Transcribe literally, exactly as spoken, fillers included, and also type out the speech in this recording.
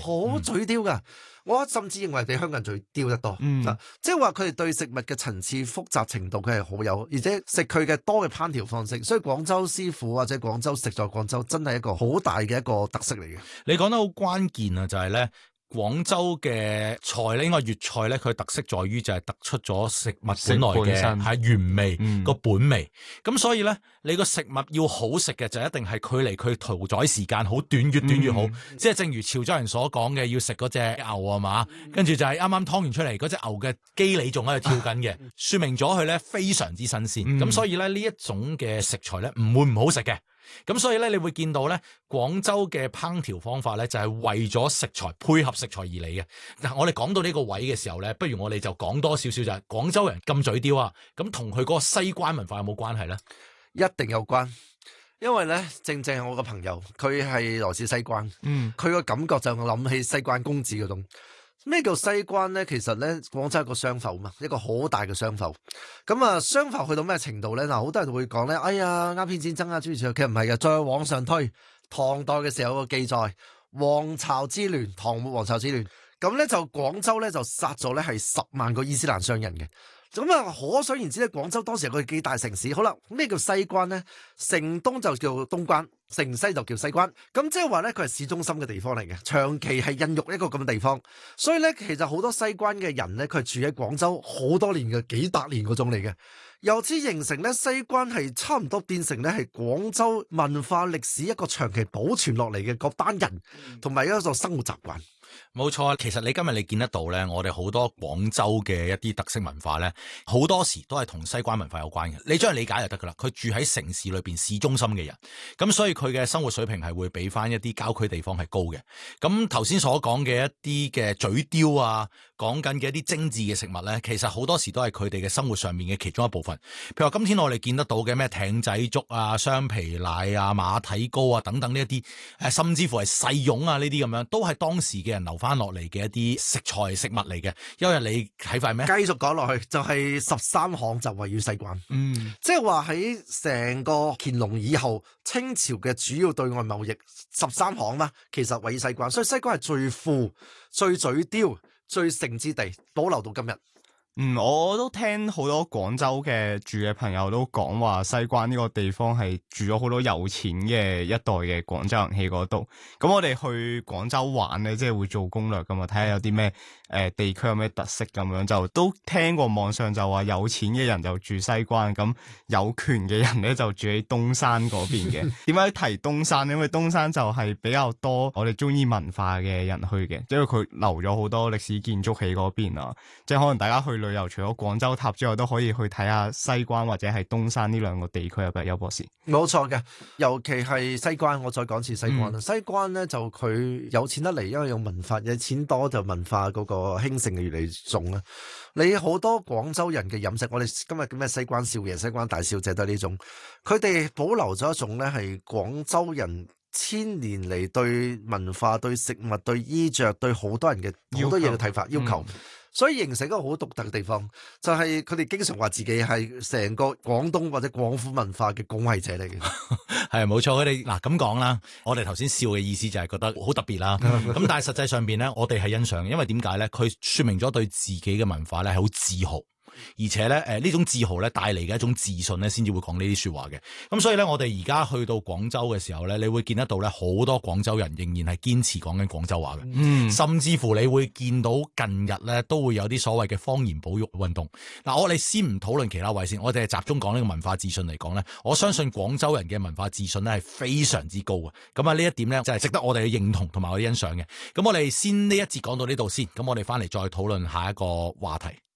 好嘴刁噶。嗯、我甚至認為比香港人最刁得多。嗯，即係話佢哋對食物嘅層次複雜程度佢係好有，而且食佢嘅多嘅烹調方式。所以廣州師傅或者廣州食在廣州真係一個好大嘅一個特色嚟嘅。 你講得好關鍵啊，就係咧。廣州嘅菜咧，應該粵菜咧，佢特色在於就係突出咗食物本來嘅係原味個、嗯、本味。咁所以咧，你個食物要好食嘅就一定係距離佢屠宰時間好短，越短越好。嗯、即係正如潮州人所講嘅，要食嗰隻牛啊嘛，跟住就係啱啱劏完出嚟嗰隻牛嘅肌理仲喺度跳緊嘅，說明咗佢咧非常之新鮮。咁、嗯、所以咧呢一種嘅食材咧唔會唔好食嘅。咁所以咧，你會見到咧，廣州嘅烹調方法咧，就係為咗食材配合食材而嚟嘅。嗱，我哋講到呢個位嘅時候咧，不如我哋就講多少少就係廣州人咁嘴刁啊，咁同佢嗰個西關文化有冇關係咧？ 一定有關，因為咧，正正係我個朋友，佢係來自西關，嗯，佢個感覺就諗起西關公子嗰種。咩叫西關咧？其實咧，廣州係一個商埠嘛，一個好大嘅商埠。咁啊，商埠去到咩程度咧？嗱，好多人會講咧，哎呀，鴉片戰爭啊，諸如此類。其實唔係嘅，再往上推，唐代嘅時候有個記載，黃巢之亂，唐末黃巢之亂。咁咧就廣州咧就殺咗咧係十萬個伊斯蘭商人嘅。咁啊，可想而知咧，廣州當時係個幾大城市。好啦，咩叫西關咧？城東就叫東關，城西就叫西關。咁即係話咧，佢係市中心嘅地方嚟嘅，長期係孕育一個咁嘅地方。所以咧，其實好多西關嘅人咧，佢係住喺廣州好多年嘅，幾百年嗰種嚟嘅。由此形成咧，西關係差唔多變成咧係廣州文化歷史一個長期保存落嚟嘅嗰班人，同埋一個生活習慣。 冇錯，其實你今日你見得到咧，我哋好多廣州嘅一啲特色文化咧，好多時都係同西關文化有關嘅。你將佢理解就得噶啦。佢住喺城市裏邊市中心嘅人，咁所以佢嘅生活水平係會比翻一啲郊區地方係高嘅。咁頭先所講嘅一啲嘅嘴刁啊，講緊嘅一啲精緻嘅食物咧，其實好多時都係佢哋嘅生活上面嘅其中一部分。譬如話今天我哋見得到嘅咩艇仔粥啊、雙皮奶啊、馬蹄糕啊等等呢一啲，誒甚至乎係細蓉啊呢啲咁樣，都係當時嘅人留翻落嚟嘅一啲食材食物嚟嘅。因為你睇塊咩？ 繼續講落去就係十三行就位於西關，嗯，即係話喺成個乾隆以後清朝嘅主要對外貿易十三行啦，其實位於西關，所以西關係最富、最嘴刁、最盛之地，保留到今日。 嗯，我都聽好多廣州嘅住嘅朋友都講話，西關呢個地方係住咗好多有錢嘅一代嘅廣州人喺嗰度。咁我哋去廣州玩咧，即係會做攻略噶嘛，睇下有啲咩誒地區有咩特色咁樣，就都聽過網上就話有錢嘅人就住西關，咁有權嘅人咧就住喺東山嗰邊嘅。點解提東山？因為東山就係比較多我哋中意文化嘅人去嘅，因為佢留咗好多歷史建築喺嗰邊啊，即係可能大家去旅遊除咗廣州塔之外，都可以去睇下西關或者係東山呢兩個地區，係咪邱博士？ 冇錯嘅，尤其係西關，我再講次西關啦。嗯、西關咧就佢有錢得嚟，因為有文化，有錢多就文化嗰個興盛嘅越嚟越重啦。你好多廣州人嘅飲食，我哋今日叫咩西關少爺、西關大小姐都係呢種，佢哋保留咗一種咧係廣州人千年嚟對文化、對食物、對衣着、對好多人嘅好多嘢嘅睇法要求。要求嗯所以形成一個好獨特嘅地方，就係佢哋經常話自己係成個廣東或者廣府文化嘅拱衛者嚟嘅。 係冇錯，佢哋嗱咁講啦，我哋頭先笑嘅意思就係覺得好特別啦。咁但係實際上邊咧，我哋係欣賞，因為點解咧？佢說明咗對自己嘅文化咧係好自豪。而且咧，誒呢種自豪咧帶嚟嘅一種自信咧，先至會講呢啲說話嘅。咁所以咧，我哋而家去到廣州嘅時候咧，你會見得到咧，好多廣州人仍然係堅持講緊廣州話嘅。嗯，甚至乎你會見到近日咧都會有啲所謂嘅方言保育運動。嗱，我哋先唔討論其他位先，我哋係集中講呢個文化自信嚟講咧，我相信廣州人嘅文化自信咧係非常之高嘅。咁啊，呢一點咧就係值得我哋去認同同埋我哋欣賞嘅。咁我哋先呢一節講到呢度先，咁我哋翻嚟再討論下一個話題。